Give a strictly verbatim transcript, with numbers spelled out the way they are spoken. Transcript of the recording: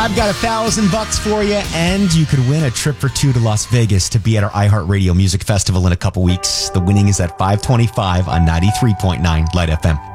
I've got a thousand bucks for you, and you could win a trip for two to Las Vegas to be at our iHeartRadio Music Festival in a couple weeks. The winning is at five twenty-five on ninety-three point nine Light F M.